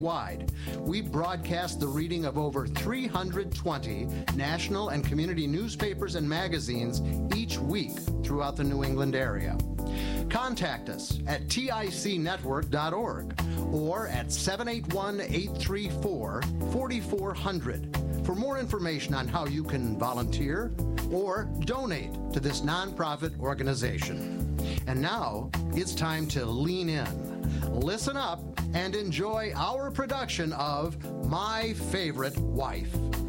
Wide. We broadcast the reading of over 320 national and community newspapers and magazines each week throughout the New England area. Contact us at ticnetwork.org or at 781-834-4400 for more information on how you can volunteer or donate to this nonprofit organization. And now it's time to lean in, listen up, and enjoy our production of My Favorite Wife.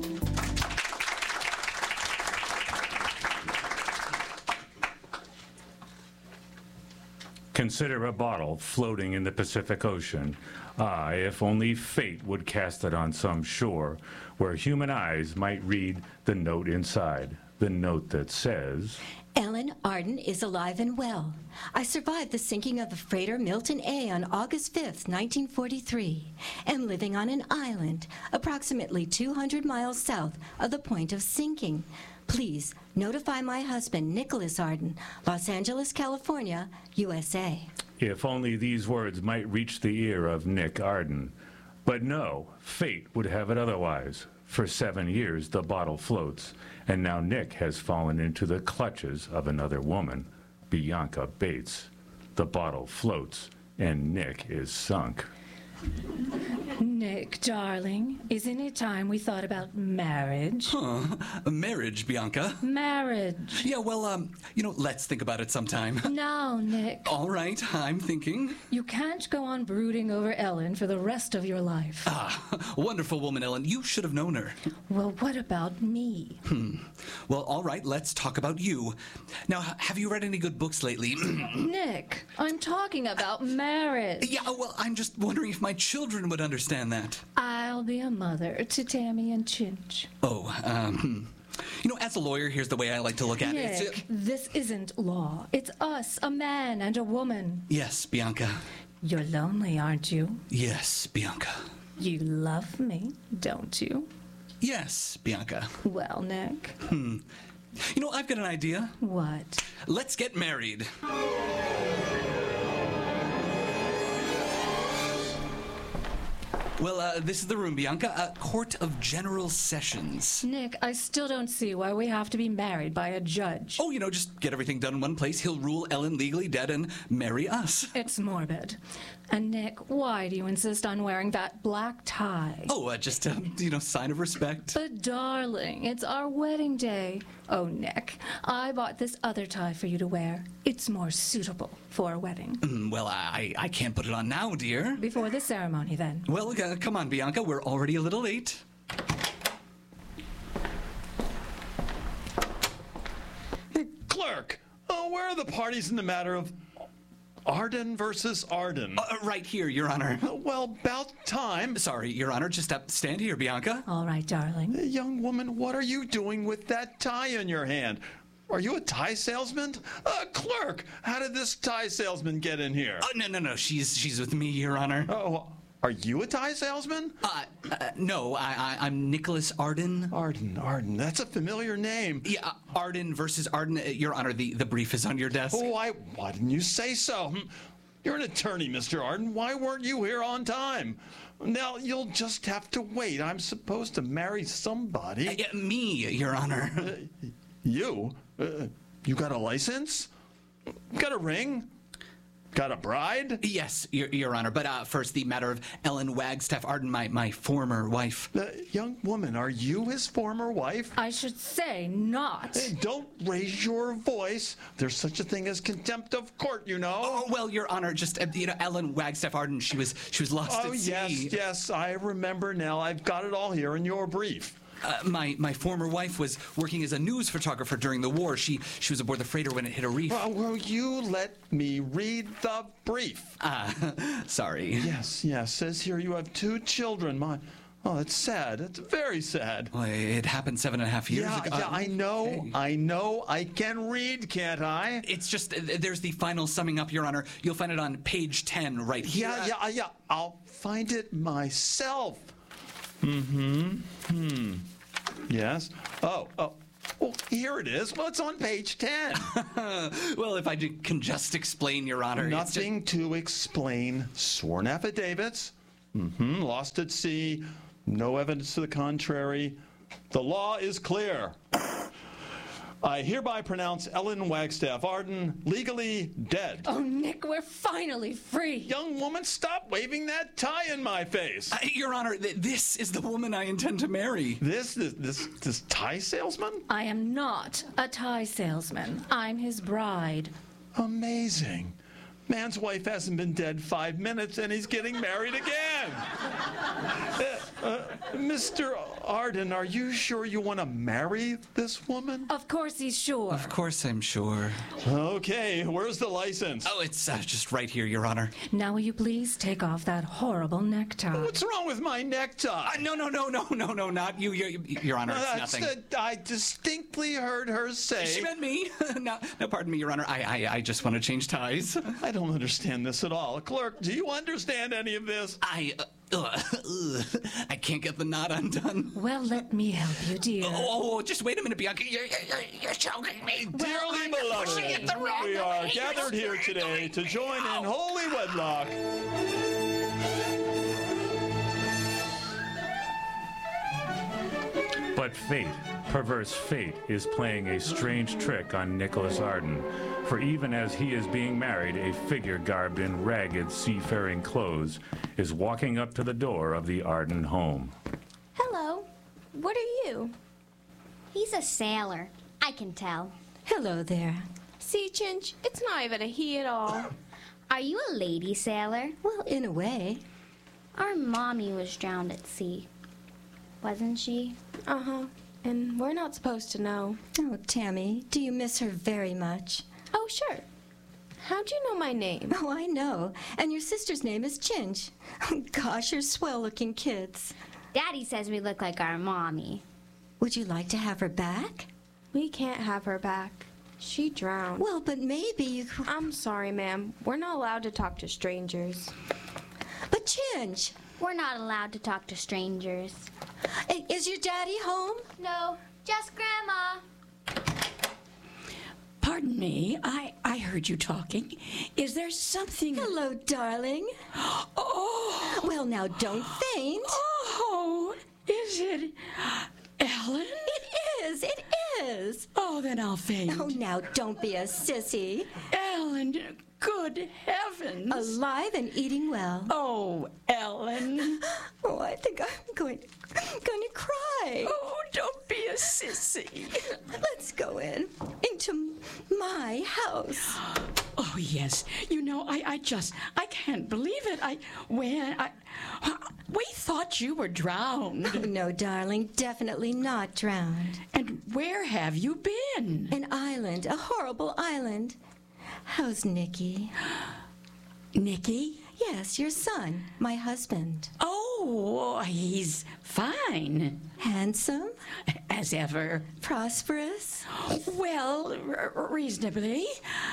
Consider a bottle floating in the Pacific Ocean. Ah, if only fate would cast it on some shore where human eyes might read the note inside, the note that says, Ellen Arden is alive and well. I survived the sinking of the freighter Milton A on August 5th, 1943, am living on an island approximately 200 miles south of the point of sinking. Please notify my husband, Nicholas Arden, Los Angeles, California, USA. If only these words might reach the ear of Nick Arden. But no, fate would have it otherwise. For 7 years, the bottle floats, and now Nick has fallen into the clutches of another woman, Bianca Bates. The bottle floats, and Nick is sunk. Nick, darling, isn't it time we thought about marriage? Marriage, Bianca? Marriage. Yeah, well, let's think about it sometime. No, Nick. All right, I'm thinking. You can't go on brooding over Ellen for the rest of your life. Ah, wonderful woman, Ellen. You should have known her. Well, what about me? Well, all right, let's talk about you. Now, have you read any good books lately? Nick, I'm talking about marriage. Yeah, well, I'm just wondering if my children would understand that. I'll be a mother to Tammy and Chinch. Oh, as a lawyer, here's the way I like to look at it. Nick, this isn't law. It's us, a man and a woman. Yes, Bianca. You're lonely, aren't you? Yes, Bianca. You love me, don't you? Yes, Bianca. Well, Nick. I've got an idea. What? Let's get married. Well, this is the room, Bianca. Court of General Sessions. Nick, I still don't see why we have to be married by a judge. Oh, just get everything done in one place. He'll rule Ellen legally dead and marry us. It's morbid. And Nick, why do you insist on wearing that black tie? Oh, just a, sign of respect. But darling, it's our wedding day. Oh, Nick, I bought this other tie for you to wear. It's more suitable for a wedding. Well, I can't put it on now, dear. Before the ceremony, then. Well, come on, Bianca. We're already a little late. Clerk, where are the parties in the matter of Arden versus Arden? Right here, Your Honor. Well, about time. Sorry, Your Honor. Just stand here, Bianca. All right, darling. Young woman, what are you doing with that tie in your hand? Are you a tie salesman? Clerk, how did this tie salesman get in here? No. She's with me, Your Honor. Oh, are you a tie salesman? No, I'm Nicholas Arden. Arden. That's a familiar name. Yeah, Arden versus Arden. Your Honor, the brief is on your desk. Oh, why didn't you say so? You're an attorney, Mr. Arden. Why weren't you here on time? Now, you'll just have to wait. I'm supposed to marry somebody. Me, Your Honor. You? You got a license? Got a ring? Got a bride? Yes, Your Honor. But first, the matter of Ellen Wagstaff Arden, my former wife. Young woman, are you his former wife? I should say not. Hey, don't raise your voice. There's such a thing as contempt of court, you know. Oh, well, Your Honor, just, Ellen Wagstaff Arden, she was lost at sea. Oh, yes, I remember now. I've got it all here in your brief. My former wife was working as a news photographer during the war. She was aboard the freighter when it hit a reef. Will you let me read the brief? Sorry. Yes. Says here you have 2 children. Oh, it's sad. It's very sad. Well, it happened 7.5 years ago. Yeah, I know. Okay. I know. I can read, can't I? It's just, there's the final summing up, Your Honor. You'll find it on page 10 right here. Yeah. I'll find it myself. Yes. Oh. Well, here it is. Well, it's on page 10. Well, if I can just explain, Your Honor. Nothing to explain. Sworn affidavits, Lost at sea. No evidence to the contrary. The law is clear. I hereby pronounce Ellen Wagstaff Arden legally dead. Oh, Nick, we're finally free. Young woman, stop waving that tie in my face. Your Honor, this is the woman I intend to marry. This tie salesman? I am not a tie salesman. I'm his bride. Amazing. Man's wife hasn't been dead 5 minutes and he's getting married again. Mr. Arden, are you sure you want to marry this woman? Of course he's sure. Of course I'm sure. Okay, where's the license? Oh, it's just right here, Your Honor. Now will you please take off that horrible necktie? What's wrong with my necktie? No, not you, Your Honor. It's nothing. I distinctly heard her say... She meant me. No, pardon me, Your Honor. I just want to change ties. I don't understand this at all. Clerk, do you understand any of this? I can't get the knot undone. Well, let me help you, dear. Oh, just wait a minute, Bianca. You're choking me. Dearly beloved, we are gathered here today to join in holy wedlock. But fate, perverse fate, is playing a strange trick on Nicholas Arden. For even as he is being married, a figure garbed in ragged seafaring clothes is walking up to the door of the Arden home. Hello. What are you? He's a sailor. I can tell. Hello there. See, Chinch, it's not even a he at all. Are you a lady sailor? Well, in a way. Our mommy was drowned at sea. Wasn't she? Uh-huh. And we're not supposed to know. Oh, Tammy, do you miss her very much? Oh, sure. How'd you know my name? Oh, I know. And your sister's name is Chinch. Gosh, you're swell-looking kids. Daddy says we look like our mommy. Would you like to have her back? We can't have her back. She drowned. Well, but maybe you could... I'm sorry, ma'am. We're not allowed to talk to strangers. But Chinch! We're not allowed to talk to strangers. Is your daddy home? No, just Grandma. Pardon me, I heard you talking. Is there something... Hello, darling. Oh! Well, now, don't faint. Oh, is it Ellen? It is. Oh, then I'll faint. Oh, now, don't be a sissy. Ellen, good heavens. Alive and eating well. Oh, Ellen. Oh, I think I'm going to cry. Oh, don't be a sissy. Let's go into my house. Oh, yes. You know, I can't believe it. We thought you were drowned. Oh, no, darling, definitely not drowned. And where have you been? An island, a horrible island. How's Nicky? Nicky? Yes, your son, my husband. Oh, he's fine. Handsome? As ever. Prosperous? Well, reasonably.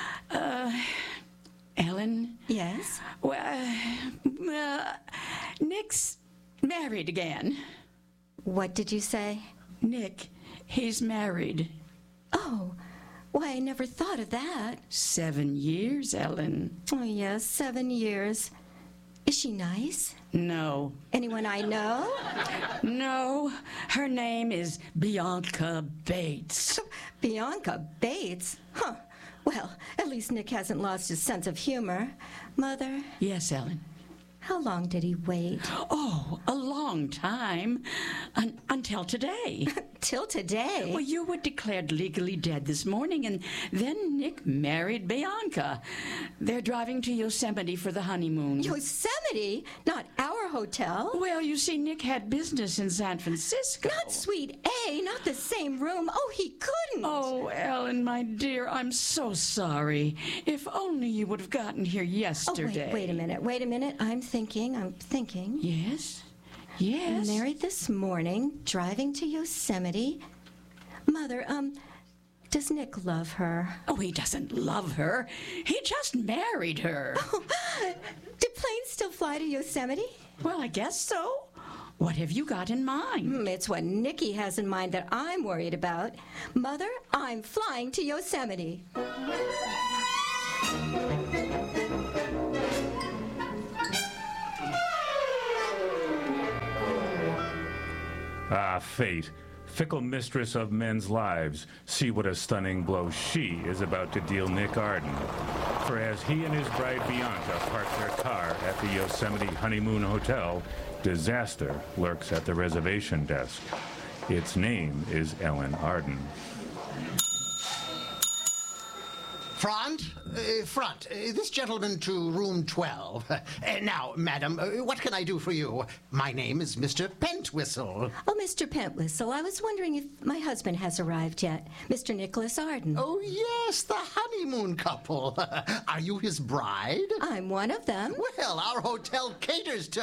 Ellen? Yes? Well, Nick's married again. What did you say? Nick, he's married. Oh, why, I never thought of that. 7 years, Ellen. Oh, yes, 7 years. Is she nice? No. Anyone I know? No. Her name is Bianca Bates. Bianca Bates? Huh. Well, at least Nick hasn't lost his sense of humor. Mother? Yes, Ellen. How long did he wait? Oh, a long time. Until today. Till today? Well, you were declared legally dead this morning, and then Nick married Bianca. They're driving to Yosemite for the honeymoon. Yosemite? Not our hotel. Well, you see, Nick had business in San Francisco. Not Suite A, not the same room. Oh, he couldn't. Oh, Ellen, my dear, I'm so sorry. If only you would have gotten here yesterday. Oh, wait a minute. I'm thinking. Yes? Yes? Married this morning, driving to Yosemite. Mother, does Nick love her? Oh, he doesn't love her. He just married her. Oh, do planes still fly to Yosemite? Well, I guess so. What have you got in mind? It's what Nicky has in mind that I'm worried about. Mother, I'm flying to Yosemite. Ah, fate, fickle mistress of men's lives, see what a stunning blow she is about to deal Nick Arden. For as he and his bride Bianca park their car at the Yosemite Honeymoon Hotel, disaster lurks at the reservation desk. Its name is Ellen Arden. Front. This gentleman to room 12. Now, madam, what can I do for you? My name is Mr. Pentwhistle. Oh, Mr. Pentwhistle, I was wondering if my husband has arrived yet. Mr. Nicholas Arden. Oh, yes, the honeymoon couple. Are you his bride? I'm one of them. Well, our hotel caters to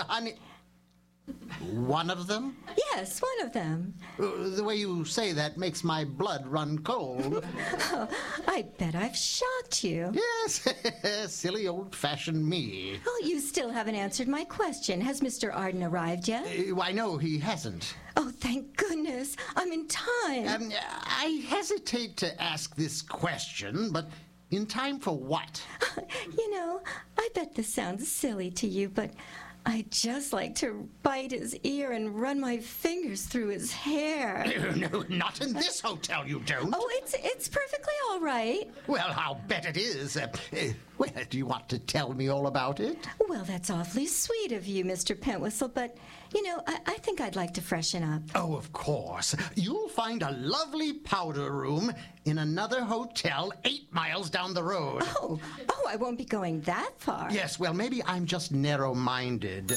One of them? Yes, one of them. The way you say that makes my blood run cold. Oh, I bet I've shocked you. Yes, silly old-fashioned me. Oh, you still haven't answered my question. Has Mr. Arden arrived yet? Why, no, he hasn't. Oh, thank goodness. I'm in time. I hesitate to ask this question, but in time for what? You know, I bet this sounds silly to you, but I'd just like to bite his ear and run my fingers through his hair. No, not in this hotel, you don't. Oh, it's perfectly all right. Well, I'll bet it is. Well, do you want to tell me all about it? Well, that's awfully sweet of you, Mr. Pentwhistle, but, you know, I think I'd like to freshen up. Oh, of course. You'll find a lovely powder room in another hotel 8 miles down the road. Oh, I won't be going that far. Yes, well, maybe I'm just narrow-minded.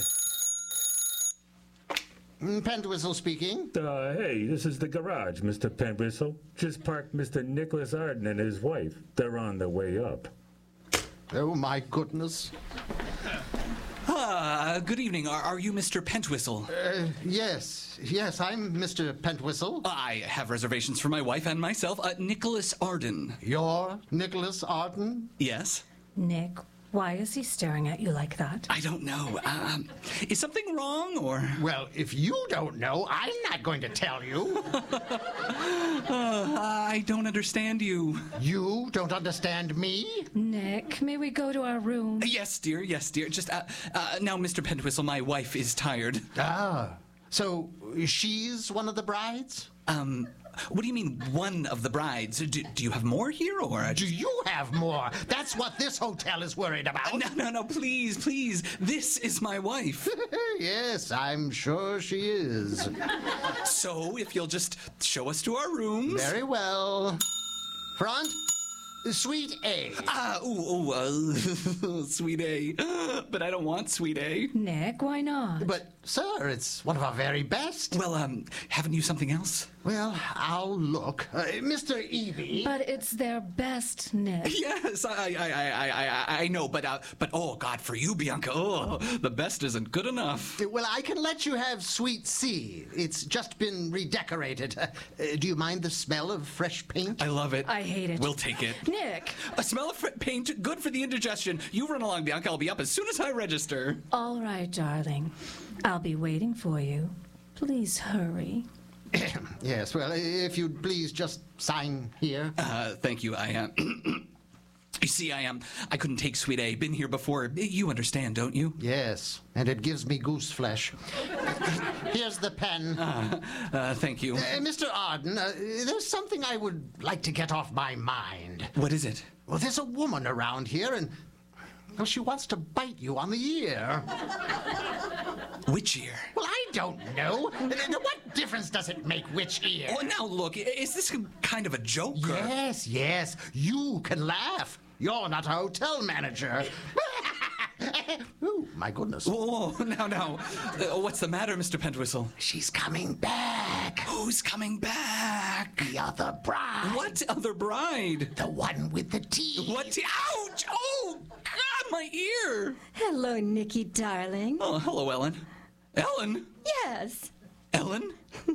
Pentwhistle speaking. Hey, this is the garage, Mr. Pentwhistle. Just parked Mr. Nicholas Arden and his wife. They're on their way up. Oh, my goodness. Good evening. Are you Mr. Pentwhistle? Yes, I'm Mr. Pentwhistle. I have reservations for my wife and myself. Nicholas Arden. You're Nicholas Arden? Yes. Nick, why is he staring at you like that? I don't know. Is something wrong, or? Well, if you don't know, I'm not going to tell you. I don't understand you. You don't understand me? Nick, may we go to our room? Yes, dear. Just, now, Mr. Pentwhistle, my wife is tired. Ah, so she's one of the brides? What do you mean, one of the brides? Do you have more here, or? Do you have more? That's what this hotel is worried about. No, please. This is my wife. Yes, I'm sure she is. So, if you'll just show us to our rooms. Very well. Front, Suite A. Suite A. But I don't want Suite A. Nick, why not? But, sir, it's one of our very best. Well, haven't you something else? Well, I'll look. Mr. Evie. But it's their best, Nick. Yes, I know, but oh, God, for you, Bianca, the best isn't good enough. Well, I can let you have Suite C. It's just been redecorated. Do you mind the smell of fresh paint? I love it. I hate it. We'll take it. Nick! A smell of paint, good for the indigestion. You run along, Bianca. I'll be up as soon as I register. All right, darling. I'll be waiting for you. Please hurry. Yes, well, if you'd please just sign here. Thank you. You see, I couldn't take Suite A. Been here before. You understand, don't you? Yes, and it gives me goose flesh. Here's the pen. Thank you. Mr. Arden, there's something I would like to get off my mind. What is it? Well, there's a woman around here, and well, she wants to bite you on the ear. Which ear? Well, I don't know. What difference does it make which ear? Oh, now look, is this kind of a joke? Yes. You can laugh. You're not a hotel manager. Oh, my goodness. Oh, now. What's the matter, Mr. Pentwhistle? She's coming back. Who's coming back? The other bride. What other bride? The one with the teeth. What? Ouch! Oh, God, my ear! Hello, Nicky, darling. Oh, hello, Ellen. Ellen? Yes. Ellen?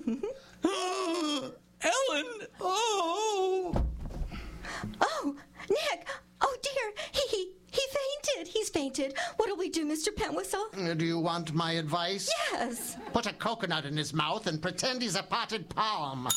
Ellen! Oh! Oh, Nick! Oh, dear! He fainted! He's fainted. What'll we do, Mr. Pentwhistle? Do you want my advice? Yes. Put a coconut in his mouth and pretend he's a potted palm.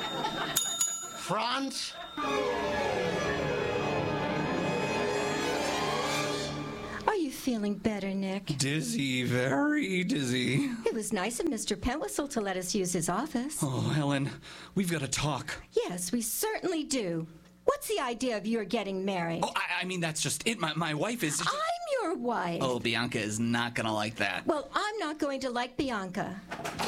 Front. Are you feeling better, Nick? Dizzy, very dizzy. It was nice of Mr. Pentwhistle to let us use his office. Oh, Ellen, we've got to talk. Yes, we certainly do. What's the idea of your getting married? Oh, I mean, that's just it. My wife is... I'm your wife. Oh, Bianca is not going to like that. Well, I'm not going to like Bianca.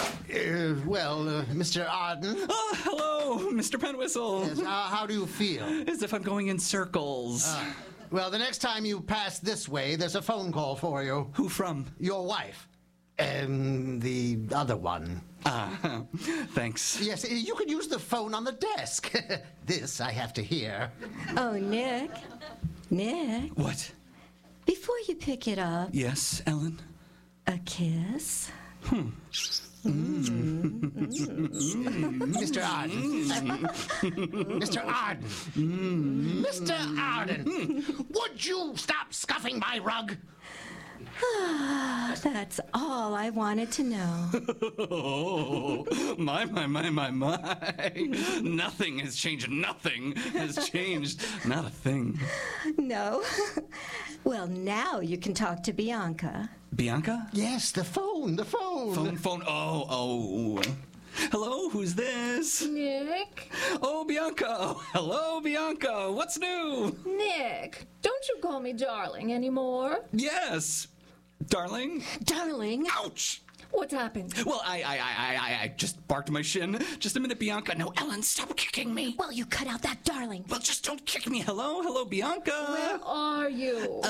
Mr. Arden. Oh, hello, Mr. Pentwhistle. Yes, how do you feel? As if I'm going in circles. Well, the next time you pass this way, there's a phone call for you. Who from? Your wife. The other one. Thanks. Yes, you can use the phone on the desk. This I have to hear. Oh, Nick. Nick, What? before you pick it up, Yes, Ellen? a kiss? Mr. Arden. Mr. Arden. Mr. Arden. Would you stop scuffing my rug? That's all I wanted to know. Oh, my. Nothing has changed. Nothing has changed. Not a thing. No? Well, now you can talk to Bianca. Bianca? Yes, the phone. Phone. Oh. Hello, who's this? Nick? Oh, Bianca. Oh, hello, Bianca. What's new? Nick, don't you call me darling anymore? Yes. Darling? Darling. Ouch! What's happened? Well, I just barked my shin. Just a minute, Bianca. No, Ellen, stop kicking me. Well, you cut out that darling. Well, just don't kick me. Hello, Bianca. Where are you?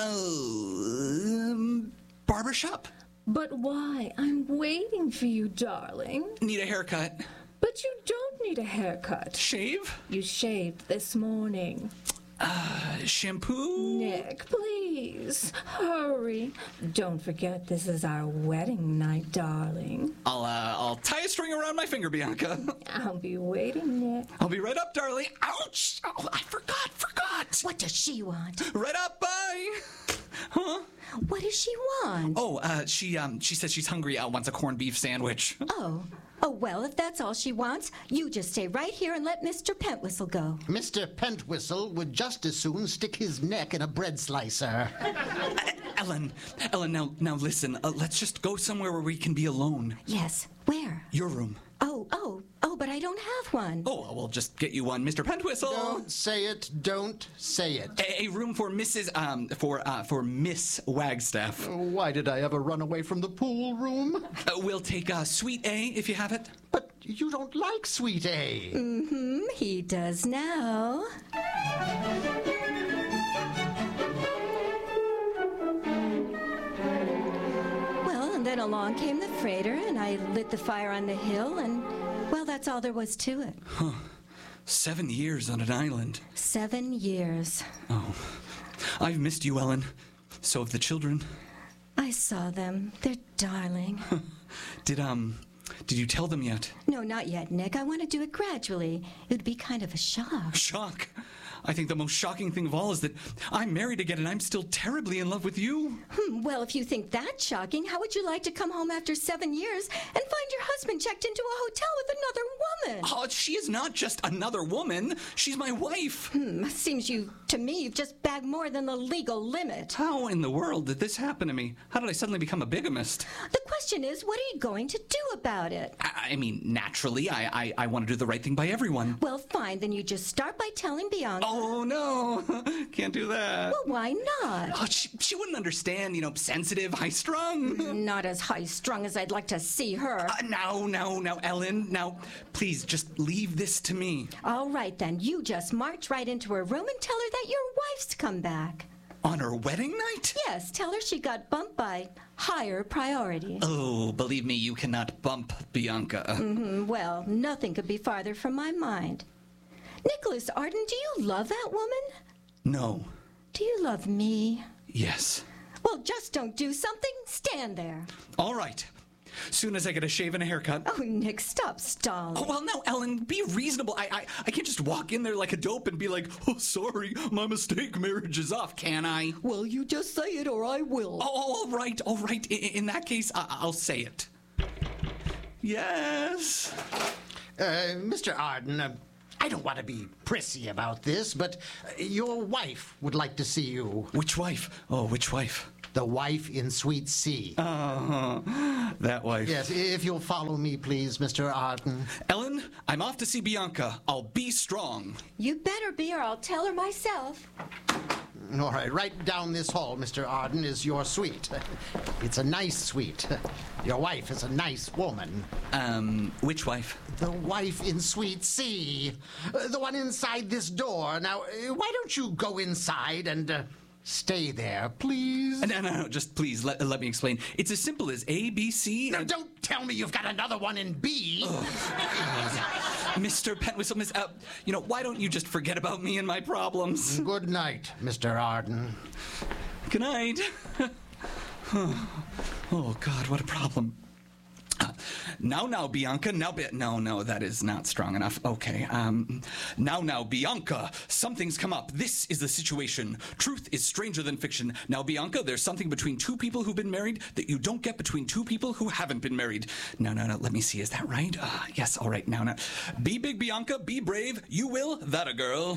Barbershop. But why? I'm waiting for you, darling. Need a haircut. But you don't need a haircut. Shave. You shaved this morning. Shampoo. Nick, please, hurry. Don't forget this is our wedding night, darling. I'll tie a string around my finger, Bianca. I'll be waiting, Nick. I'll be right up, darling. Ouch! Oh, I forgot. What does she want? Right up, bye. Huh? What does she want? Oh, she says she's hungry. Wants a corned beef sandwich. Oh, well, if that's all she wants, you just stay right here and let Mr. Pentwhistle go. Mr. Pentwhistle would just as soon stick his neck in a bread slicer. Ellen, now listen. Let's just go somewhere where we can be alone. Yes, where? Your room. Oh, but I don't have one. Oh, we'll just get you one, Mr. Pentwhistle. Don't say it. A room for for Miss Wagstaff. Why did I ever run away from the pool room? We'll take Suite A if you have it. But you don't like Suite A. Mm-hmm, he does now. Well, and then along came the freighter, and I lit the fire on the hill, and, well, that's all there was to it. Huh. 7 years on an island. 7 years. Oh, I've missed you, Ellen. So have the children. I saw them. They're darling. Did you tell them yet? No, not yet, Nick. I want to do it gradually. It would be kind of a shock. Shock? I think the most shocking thing of all is that I'm married again and I'm still terribly in love with you. Well, if you think that's shocking, how would you like to come home after 7 years and find your husband checked into a hotel with another woman? Oh, she is not just another woman. She's my wife. Seems to me you've just bagged more than the legal limit. How in the world did this happen to me? How did I suddenly become a bigamist? The question is, what are you going to do about it? I mean, naturally, I want to do the right thing by everyone. Well, fine, then you just start by telling Bianca. Oh, no. Can't do that. Well, why not? Oh, she wouldn't understand, sensitive, high-strung. Not as high-strung as I'd like to see her. Now, Ellen, now, please, just leave this to me. All right, then. You just march right into her room and tell her that your wife's come back. On her wedding night? Yes, tell her she got bumped by higher priority. Oh, believe me, you cannot bump Bianca. Well, nothing could be farther from my mind. Nicholas Arden, do you love that woman? No. Do you love me? Yes. Well, just don't do something. Stand there. All right. Soon as I get a shave and a haircut. Oh, Nick, stop stalling. Oh, well, now, Ellen, be reasonable. I can't just walk in there like a dope and be like, oh, sorry, my mistake, marriage is off, can I? Well, you just say it or I will. Oh, all right. In that case, I'll say it. Yes. Mr. Arden, I don't want to be prissy about this, but your wife would like to see you. Which wife? Oh, which wife? the wife in Suite C. That wife. Yes, if you'll follow me, please, Mr. Arden. Ellen, I'm off to see Bianca. I'll be strong. You better be, or I'll tell her myself. All right, right down this hall, Mr. Arden, is your suite. It's a nice suite. Your wife is a nice woman. Which wife? The wife in Suite C. The one inside this door. Now, why don't you go inside and stay there, please? No, just please, let me explain. It's as simple as A, B, C... Now, don't tell me you've got another one in B. Mr. Pentwhistle, why don't you just forget about me and my problems? Good night, Mr. Arden. Good night. Oh, God, what a problem. Now, Bianca, no, that is not strong enough. Okay, now, Bianca, something's come up. This is the situation. Truth is stranger than fiction. Now, Bianca, there's something between two people who've been married that you don't get between two people who haven't been married. No, let me see, is that right? Yes, all right, now. Be big, Bianca, be brave, you will, that a girl.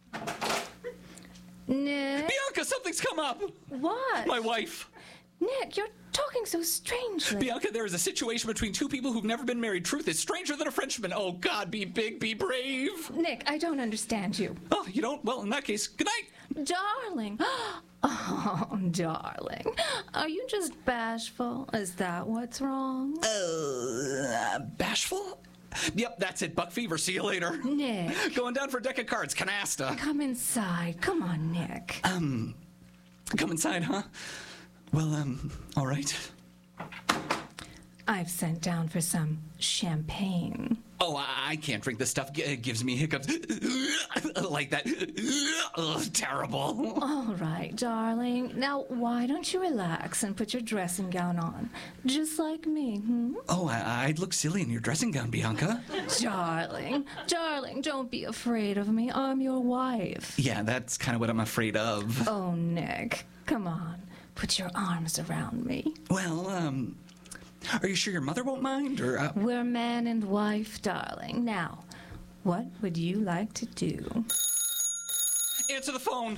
Nick? Bianca, something's come up. What? My wife. Nick, you're talking so strangely. Bianca, there is a situation between two people who've never been married. Truth is stranger than a Frenchman. Oh, God, be big, be brave. Nick, I don't understand you. Oh, you don't? Well, in that case, good night. Darling. Oh, darling. Are you just bashful? Is that what's wrong? Bashful? Yep, that's it. Buck fever. See you later. Nick. Going down for a deck of cards. Canasta. Come inside. Come on, Nick. Come inside, huh? Well, all right. I've sent down for some champagne. Oh, I can't drink this stuff. It gives me hiccups. Like that. Ugh, terrible. All right, darling. Now, why don't you relax and put your dressing gown on? Just like me, hmm? Oh, I'd look silly in your dressing gown, Bianca. Darling, don't be afraid of me. I'm your wife. Yeah, that's kind of what I'm afraid of. Oh, Nick, come on. Put your arms around me. Well, are you sure your mother won't mind, or... We're man and wife, darling. Now, what would you like to do? Answer the phone.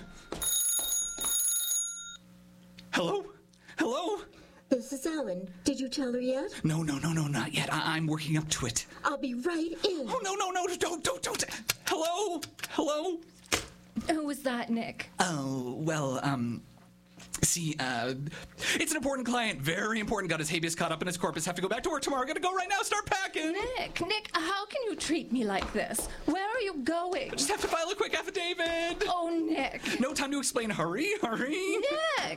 Hello? Hello? This is Ellen. Did you tell her yet? No, not yet. I'm working up to it. I'll be right in. Oh, no, don't. Hello? Hello? Who was that, Nick? Oh, well, see, it's an important client, very important. Got his habeas caught up in his corpus. Have to go back to work tomorrow. Gotta go right now. Start packing. Nick, how can you treat me like this? Where are you going? Just have to file a quick affidavit. Oh, Nick. No time to explain. Hurry. Nick.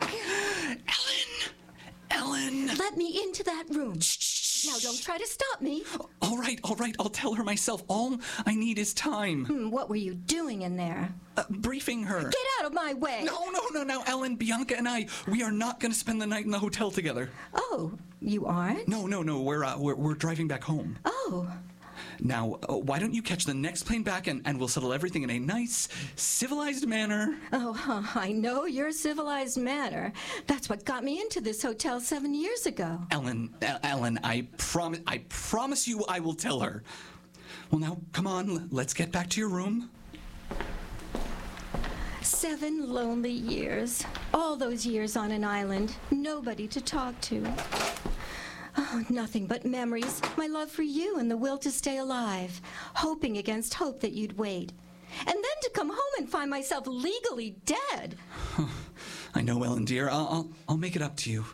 Ellen. Let me into that room. Shh. Now, don't try to stop me. All right. I'll tell her myself. All I need is time. What were you doing in there? Briefing her. Get out of my way. No. Now, Ellen, Bianca, and I, we are not going to spend the night in the hotel together. Oh, you aren't? No. We're driving back home. Oh. Now, why don't you catch the next plane back and we'll settle everything in a nice, civilized manner. Oh, I know your civilized manner. That's what got me into this hotel 7 years ago. Ellen, I promise you I will tell her. Well, now, come on, let's get back to your room. 7 lonely years. All those years on an island. Nobody to talk to. Oh, nothing but memories. My love for you and the will to stay alive. Hoping against hope that you'd wait. And then to come home and find myself legally dead. I know, Ellen, dear. I'll make it up to you.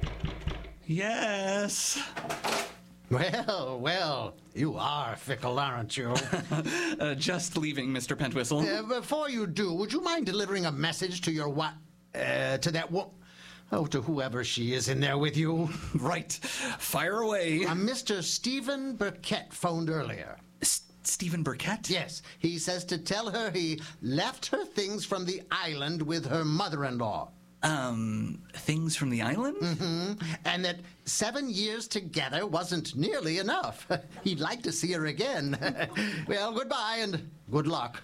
Yes. Well, you are fickle, aren't you? Just leaving, Mr. Pentwhistle. Before you do, would you mind delivering a message to your to that to whoever she is in there with you? Right. Fire away. Mr. Stephen Burkett phoned earlier. Stephen Burkett? Yes. He says to tell her he left her things from the island with her mother-in-law. Things from the island? Mm-hmm. And that 7 years together wasn't nearly enough. He'd like to see her again. Well, goodbye and good luck.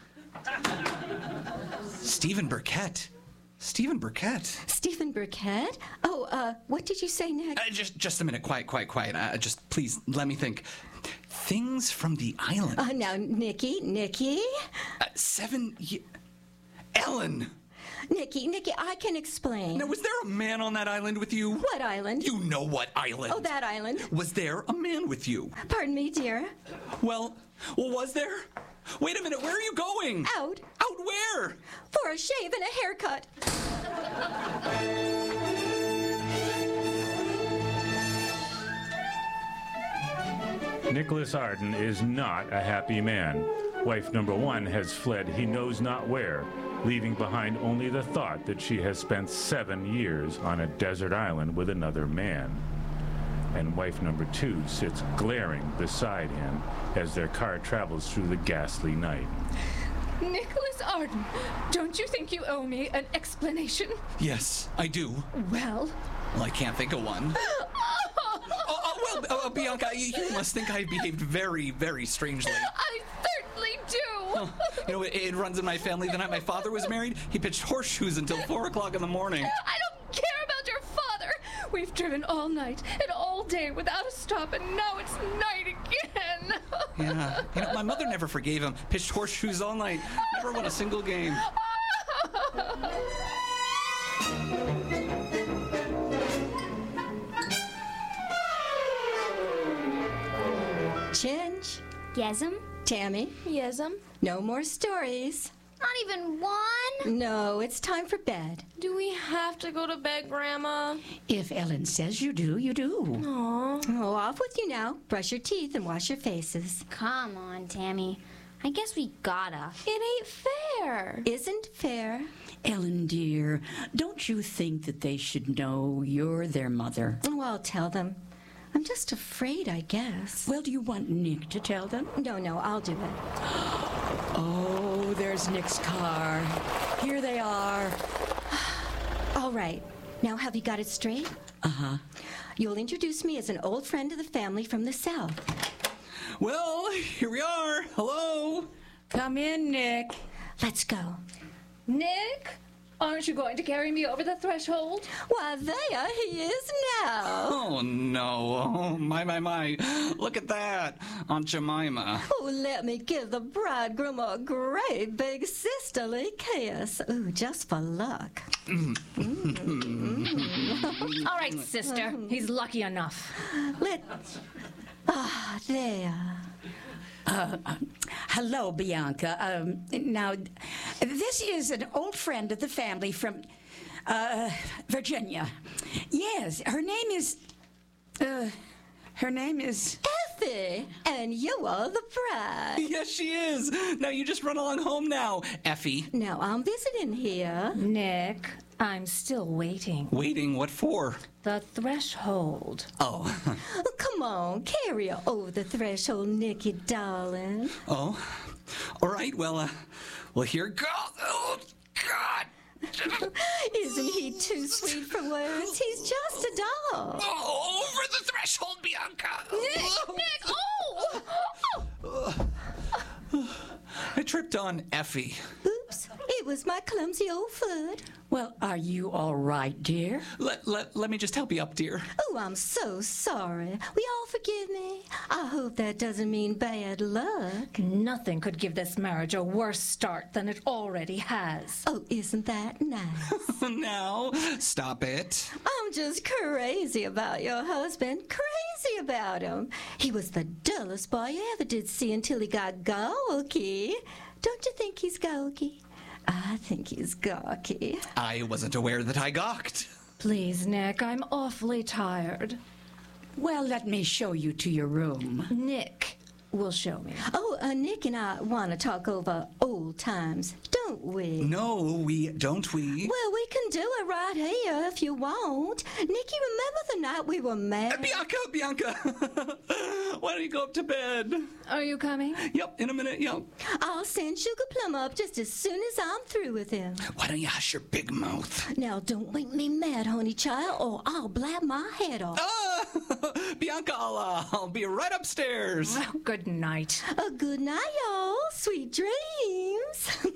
Stephen Burkett? Stephen Burkett? Stephen Burkett? Oh, what did you say, Nick? Just a minute. Quiet. Just please let me think. Things from the island. Now, Nicky? 7 years. Ellen! Nikki, I can explain. Now, was there a man on that island with you? What island? You know what island. Oh, that island. Was there a man with you? Pardon me, dear. Well, was there? Wait a minute, where are you going? Out. Out where? For a shave and a haircut. Nicholas Arden is not a happy man. Wife number 1 has fled he knows not where, leaving behind only the thought that she has spent 7 years on a desert island with another man. And wife number 2 sits glaring beside him as their car travels through the ghastly night. Nicholas Arden, don't you think you owe me an explanation? Yes, I do. Well, I can't think of one. Bianca, you must think I behaved very, very strangely. I certainly do. You know, it runs in my family. The night my father was married, he pitched horseshoes until 4 o'clock in the morning. I don't care about your father. We've driven all night and all day without a stop, and now it's night again. Yeah. You know, my mother never forgave him. Pitched horseshoes all night. Never won a single game. Chinch. Yes'm? Tammy. Yes'm. No more stories. Not even one? No, it's time for bed. Do we have to go to bed, Grandma? If Ellen says you do, you do. Aw. Oh, off with you now. Brush your teeth and wash your faces. Come on, Tammy. I guess we gotta. It ain't fair. Isn't fair. Ellen, dear, don't you think that they should know you're their mother? Oh, I'll tell them. I'm just afraid, I guess. Well, do you want Nick to tell them? No, I'll do it. Oh, there's Nick's car. Here they are. All right. Now, have you got it straight? Uh-huh. You'll introduce me as an old friend of the family from the South. Well, here we are. Hello. Come in, Nick. Let's go. Nick, aren't you going to carry me over the threshold? Why, there he is now. Oh, no. Oh, my. Look at that. Aunt Jemima. Oh, let me give the bridegroom a great big sisterly kiss. Ooh, just for luck. All right, sister. He's lucky enough. There. Hello, Bianca. Now, this is an old friend of the family from Virginia. Yes, her name is. Effie, and you are the bride. Yes, she is. Now you just run along home now, Effie. Now I'm visiting here. Nick, I'm still waiting. Waiting? What for? The threshold. Oh. Oh, come on, carry her over the threshold, Nicky, darling. Oh. All right. Well, here goes. Oh, God. Isn't he too sweet for words? He's just a doll. Oh, over the threshold, Bianca. Nick! I tripped on Effie. Oops, it was my clumsy old foot. Well, are you all right, dear? Let me just help you up, dear. Oh, I'm so sorry. Will you all forgive me? I hope that doesn't mean bad luck. Nothing could give this marriage a worse start than it already has. Oh, isn't that nice? Now, stop it. I'm just crazy about your husband. Crazy about him. He was the dullest boy you ever did see until he got gawky. Don't you think he's gawky? I think he's gawky. I wasn't aware that I gawked. Please, Nick, I'm awfully tired. Well, let me show you to your room. Nick will show me. Oh, Nick and I want to talk over old times, don't we? No, we don't. Well, we can do it right here if you want. Nicky, remember the night we were married? Bianca! Why don't you go up to bed? Are you coming? Yep, in a minute, yep. I'll send Sugar Plum up just as soon as I'm through with him. Why don't you hush your big mouth? Now, don't make me mad, honey child, or I'll blab my head off. Bianca, I'll be right upstairs. Oh, good night. Good night, y'all. Sweet dreams.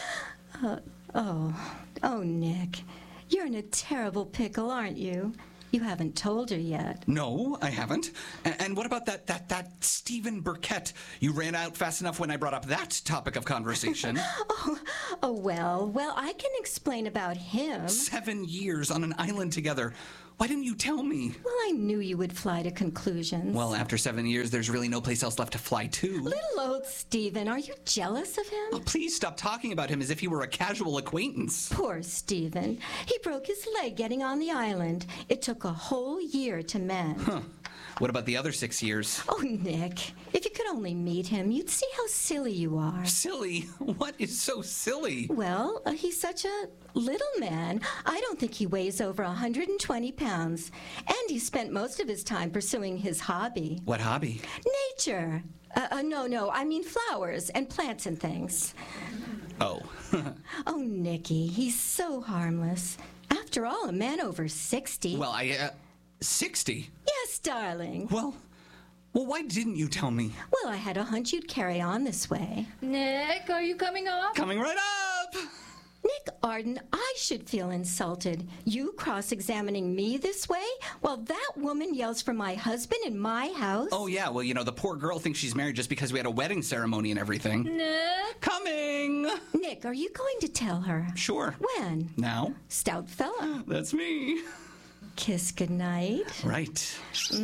Oh, Nick, you're in a terrible pickle, aren't you? You haven't told her yet. No, I haven't. And what about that Stephen Burkett? You ran out fast enough when I brought up that topic of conversation. Well, I can explain about him. 7 years on an island together. Why didn't you tell me? Well, I knew you would fly to conclusions. Well, after 7 years, there's really no place else left to fly to. Little old Stephen, are you jealous of him? Oh, please stop talking about him as if he were a casual acquaintance. Poor Stephen. He broke his leg getting on the island. It took a whole year to mend. Huh. What about the other 6 years? Oh, Nick, if you could only meet him, you'd see how silly you are. Silly? What is so silly? Well, he's such a little man. I don't think he weighs over 120 pounds. And he spent most of his time pursuing his hobby. What hobby? Nature. No, I mean flowers and plants and things. Oh. Oh, Nicky, he's so harmless. After all, a man over 60. Well, 60? Yes, darling. Well, why didn't you tell me? Well, I had a hunch you'd carry on this way. Nick, are you coming up? Coming right up! Nick Arden, I should feel insulted. You cross-examining me this way while that woman yells for my husband in my house? Oh, yeah, well, the poor girl thinks she's married just because we had a wedding ceremony and everything. Nick? Coming! Nick, are you going to tell her? Sure. When? Now? Stout fella. That's me. Kiss goodnight. Right.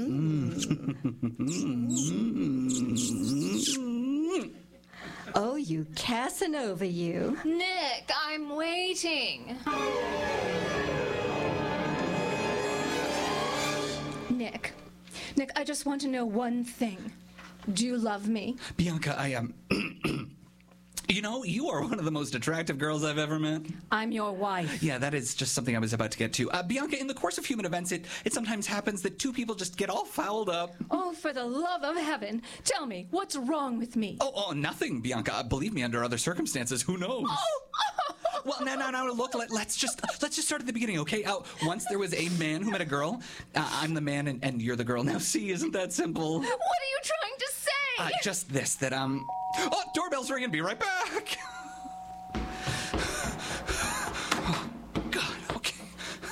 Oh, you Casanova, you. Nick, I'm waiting. Nick, I just want to know one thing. Do you love me? Bianca, I am... you are one of the most attractive girls I've ever met. I'm your wife. Yeah, that is just something I was about to get to. Bianca, in the course of human events, it sometimes happens that two people just get all fouled up. Oh, for the love of heaven. Tell me, what's wrong with me? Oh, nothing, Bianca. Believe me, under other circumstances, who knows? Well, no, look, let's just start at the beginning, okay? Once there was a man who met a girl. I'm the man and you're the girl. Now, see, isn't that simple? What are you trying to say? Just this, that, Oh, doorbell's ringing. Be right back. Oh, God, okay.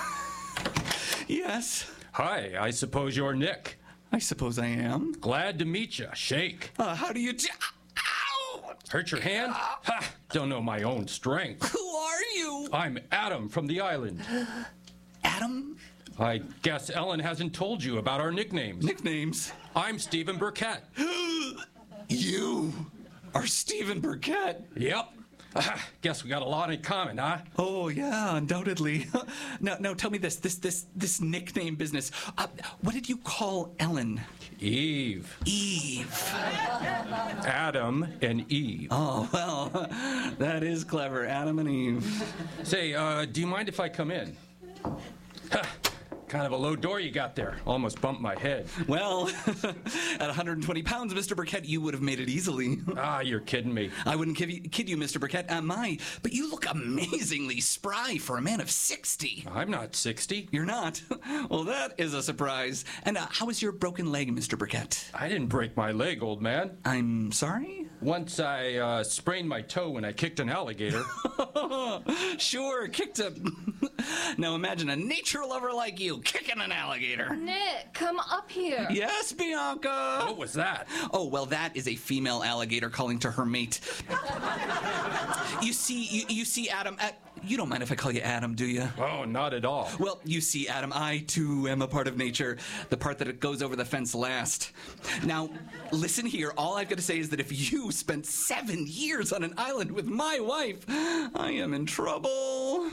Yes? Hi, I suppose you're Nick. I suppose I am. Glad to meet you. Shake. How do you Ow! Hurt your hand? Ha! Don't know my own strength. Who are you? I'm Adam from the island. Adam? I guess Ellen hasn't told you about our nicknames. Nicknames? I'm Stephen Burkett. You are Stephen Burkett? Yep. Guess we got a lot in common, huh? Oh, yeah, undoubtedly. Now, tell me this nickname business. What did you call Ellen? Eve. Eve. Adam and Eve. Oh, well, that is clever. Adam and Eve. Say, do you mind if I come in? Kind of a low door you got there. Almost bumped my head. Well, at 120 pounds, Mr. Burkett, you would have made it easily. You're kidding me. I wouldn't kid you, Mr. Burkett. But you look amazingly spry for a man of 60. I'm not 60. You're not? Well, that is a surprise. And how is your broken leg, Mr. Burkett? I didn't break my leg, old man. I'm sorry? Once I sprained my toe when I kicked an alligator. Sure, kicked a... Now imagine a nature lover like you kicking an alligator. Nick, come up here. Yes, Bianca. What was that? Oh, well, that is a female alligator calling to her mate. You see, Adam. You don't mind if I call you Adam, do you? Oh, not at all. Well, you see, Adam, I too am a part of nature, the part that it goes over the fence last. Now, listen here. All I've got to say is that if you spent 7 years on an island with my wife, I am in trouble.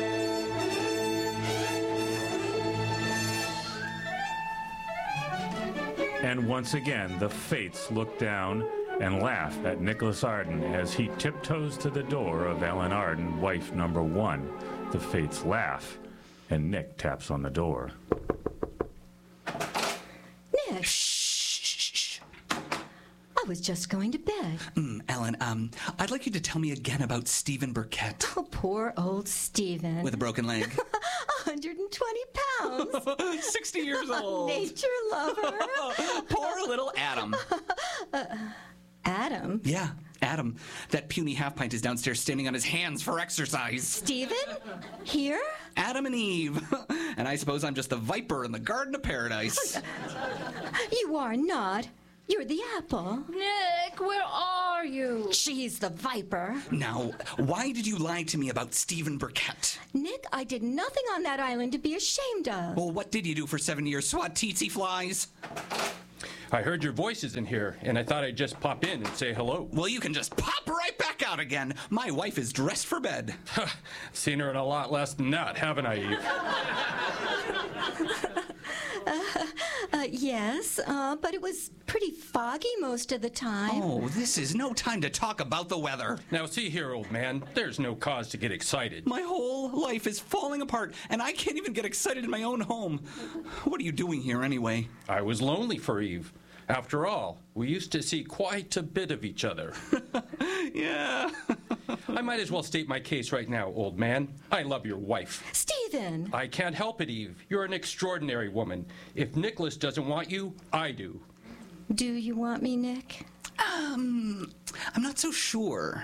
And once again, the fates look down and laugh at Nicholas Arden as he tiptoes to the door of Ellen Arden, wife number 1. The fates laugh, and Nick taps on the door. Nick! Shh. I was just going to bed. Ellen, I'd like you to tell me again about Stephen Burkett. Oh, poor old Stephen. With a broken leg. 120 pounds. 60 years old. Nature lover. Poor little Adam. Adam? Yeah, Adam, that puny half-pint is downstairs standing on his hands for exercise. Stephen? Here? Adam and Eve. And I suppose I'm just the viper in the Garden of Paradise. You are not. You're the apple. Nick, where are you? She's the viper. Now, why did you lie to me about Stephen Burkett? Nick, I did nothing on that island to be ashamed of. Well, what did you do for 7 years? Swat tsetse flies? I heard your voices in here, and I thought I'd just pop in and say hello. Well, you can just pop right back out again. My wife is dressed for bed. Seen her in a lot less than that, haven't I, Eve? Yes, but it was pretty foggy most of the time. Oh, this is no time to talk about the weather. Now, see here, old man, there's no cause to get excited. My whole life is falling apart, and I can't even get excited in my own home. What are you doing here anyway? I was lonely for Eve. After all, we used to see quite a bit of each other. Yeah. I might as well state my case right now, old man. I love your wife. Stephen! I can't help it, Eve. You're an extraordinary woman. If Nicholas doesn't want you, I do. Do you want me, Nick? I'm not so sure.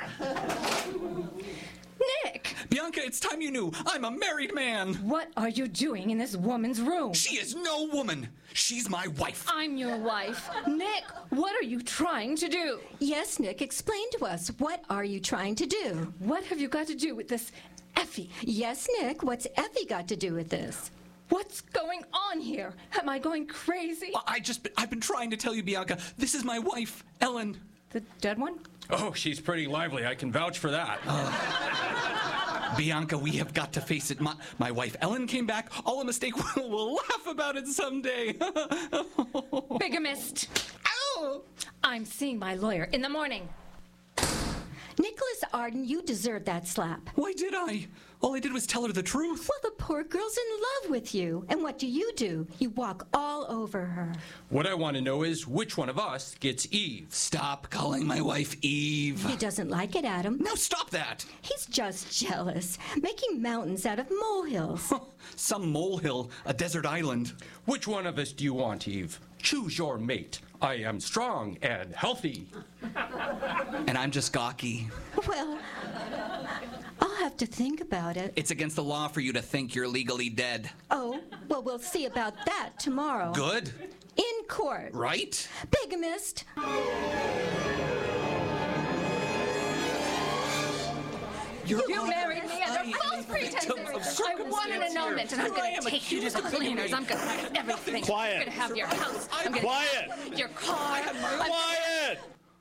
Nick! Bianca, it's time you knew. I'm a married man. What are you doing in this woman's room? She is no woman. She's my wife. I'm your wife. Nick, what are you trying to do? Yes, Nick, explain to us. What are you trying to do? What have you got to do with this Effie? Yes, Nick, what's Effie got to do with this? What's going on here? Am I going crazy? Well, I've been trying to tell you, Bianca. This is my wife, Ellen. The dead one? Oh, she's pretty lively. I can vouch for that. Bianca, we have got to face it. My wife, Ellen, came back. All a mistake. We'll laugh about it someday. Bigamist. Ow! I'm seeing my lawyer in the morning. Nicholas Arden, you deserve that slap. Why did I? All I did was tell her the truth. Well, the poor girl's in love with you. And what do? You walk all over her. What I want to know is which one of us gets Eve. Stop calling my wife Eve. He doesn't like it, Adam. No, stop that. He's just jealous, making mountains out of molehills. Some molehill, a desert island. Which one of us do you want, Eve? Choose your mate. I am strong and healthy. And I'm just gawky. Well, I'll have to think about it. It's against the law for you to think you're legally dead. Oh, well, we'll see about that tomorrow. Good. In court. Right? Bigamist. You married me under false pretenses. I want an annulment, and I'm going to take you to the cleaners. I'm going to have everything. Quiet. I'm going to have your house. I'm going Quiet. to have your car. Quiet!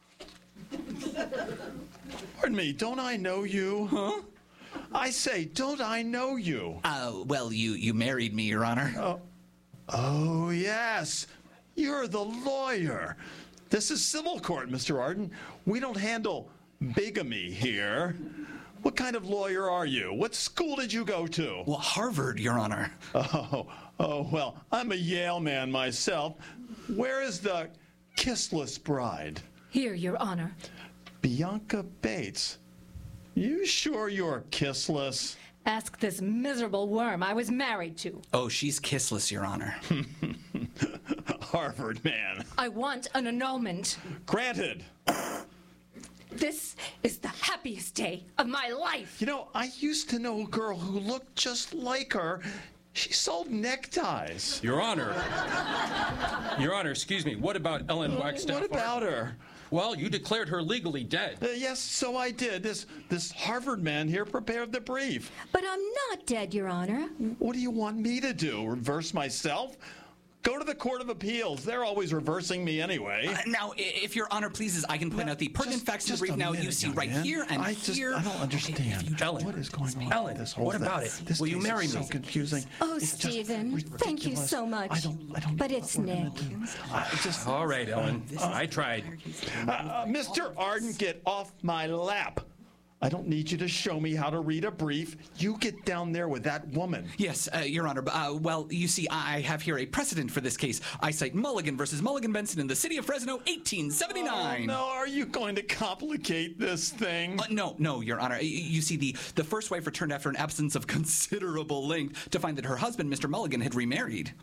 Pardon me, don't I know you? Huh? I say, don't I know you? Well, you married me, Your Honor. Oh, yes. You're the lawyer. This is civil court, Mr. Arden. We don't handle bigamy here. What kind of lawyer are you? What school did you go to? Well, Harvard, Your Honor. Oh, well, I'm a Yale man myself. Where is the kissless bride? Here, Your Honor. Bianca Bates. You sure you're kissless? Ask this miserable worm I was married to. Oh, she's kissless, Your Honor. Harvard man. I want an annulment. Granted. This is the happiest day of my life. You know, I used to know a girl who looked just like her. She sold neckties. Your Honor. Your Honor, excuse me. What about Ellen Wagstaff? What about her? Well, you declared her legally dead. Yes, so I did. This Harvard man here prepared the brief. But I'm not dead, Your Honor. What do you want me to do? Reverse myself? Go to the Court of Appeals. They're always reversing me anyway. Now, if Your Honor pleases, I can point out the pertinent facts in the brief. Now, you see right here and here. I don't understand. Ellen, what is going on? Ellen, with this whole what thing? about it? This Will you case marry is me? so confusing. Oh, It's just Stephen, thank you ridiculous. so much. I don't But know it's what we're gonna Nick. do. All right, Ellen. I tried. Mr. Arden, get off my lap. I don't need you to show me how to read a brief. You get down there with that woman. Yes, Your Honor. Well, you see, I have here a precedent for this case. I cite Mulligan versus Mulligan-Benson in the city of Fresno, 1879. Oh, no, are you going to complicate this thing? No, Your Honor. You see, the first wife returned after an absence of considerable length to find that her husband, Mr. Mulligan, had remarried.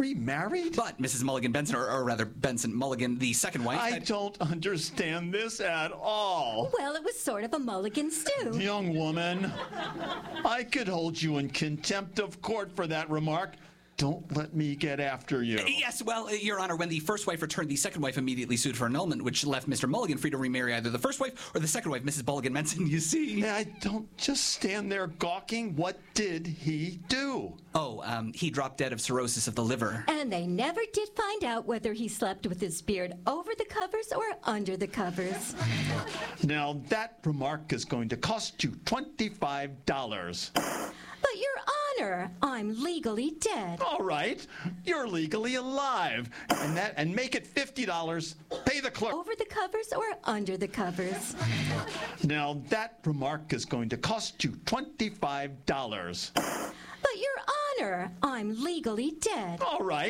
remarried? But Mrs. Mulligan Benson, or rather Benson Mulligan, the second wife... I don't understand this at all. Well, it was sort of a mulligan stew. Young woman, I could hold you in contempt of court for that remark. Don't let me get after you. Yes, well, Your Honor, when the first wife returned, the second wife immediately sued for annulment, which left Mr. Mulligan free to remarry either the first wife or the second wife, Mrs. Mulligan Benson, you see. I don't just stand there gawking. What did he do? Oh, he dropped dead of cirrhosis of the liver. And they never did find out whether he slept with his beard over the covers or under the covers. Now, that remark is going to cost you $25. But, Your Honor, I'm legally dead. All right, you're legally alive. And make it $50. Pay the clerk. Over the covers or under the covers? Now, that remark is going to cost you $25. But, Your Honor, I'm legally dead. All right.